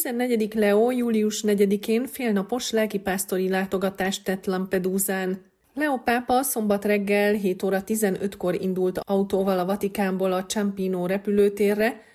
14. Leo július 4-én félnapos lelkipásztori látogatást tett Lampedusán. Leo pápa szombat reggel 7 óra 15-kor indult autóval a Vatikánból a Ciampino repülőtérre,